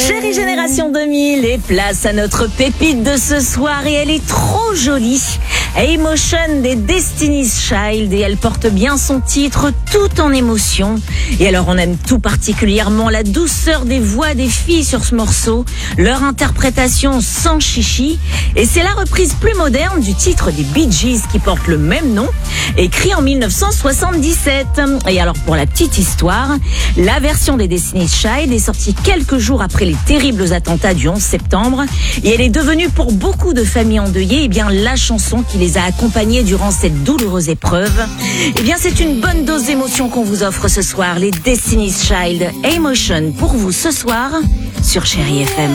Chérie Génération 2000, et place à notre pépite de ce soir, et elle est trop jolie. Emotion des Destiny's Child, et elle porte bien son titre, tout en émotion. Et alors on aime tout particulièrement la douceur des voix des filles sur ce morceau, leur interprétation sans chichi, et c'est la reprise plus moderne du titre des Bee Gees qui porte le même nom, écrit en 1977. Et alors pour la petite histoire, la version des Destiny's Child est sortie quelques jours après les terribles attentats du 11 septembre, et elle est devenue pour beaucoup de familles endeuillées la chanson qui les a accompagnés durant cette douloureuse épreuve. C'est une bonne dose d'émotion qu'on vous offre ce soir, les Destiny's Child, Emotion pour vous ce soir sur Chérie FM.